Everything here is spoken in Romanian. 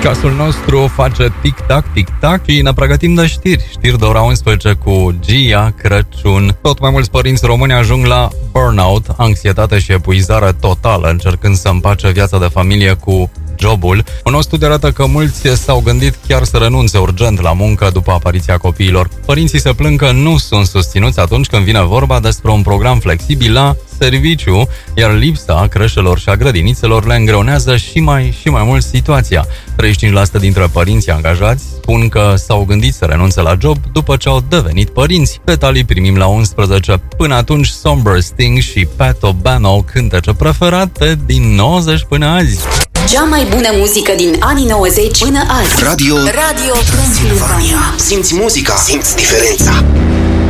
Ceasul nostru face tic-tac, tic-tac și ne pregătim de știri. Știri de ora 11 cu Gia Crăciun. Tot mai mulți părinți români ajung la burnout, anxietate și epuizare totală, încercând să împace viața de familie cu jobul. Un nou studiu arată că mulți s-au gândit chiar să renunțe urgent la muncă după apariția copiilor. Părinții se plâng că nu sunt susținuți atunci când vine vorba despre un program flexibil la serviciu, iar lipsa creșelor și a grădinițelor le îngreunează și mai mult situația. 35% dintre părinții angajați spun că s-au gândit să renunțe la job după ce au devenit părinți. Detalii primim la 11. Până atunci, Somber Sting și Pat O'Bano, cântece preferate din 90 până azi. Cea mai bună muzică din anii 90 până azi. Radio Transilvania. Simți muzica, simți diferența.